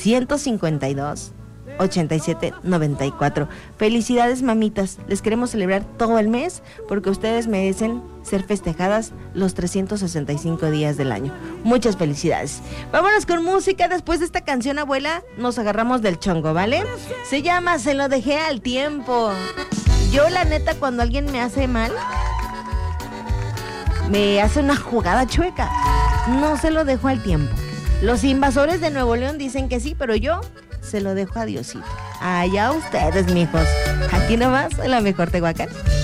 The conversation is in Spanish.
152-8794. Felicidades, mamitas. Les queremos celebrar todo el mes porque ustedes merecen ser festejadas los 365 días del año. Muchas felicidades. Vámonos con música. Después de esta canción, abuela, nos agarramos del chongo, ¿vale? Se llama Se lo dejé al tiempo. Yo, la neta, cuando alguien me hace mal, me hace una jugada chueca, no se lo dejo al tiempo. Los invasores de Nuevo León dicen que sí, pero yo se lo dejo a Diosito. Allá ustedes, mijos. Aquí nomás, en la mejor Tehuacán.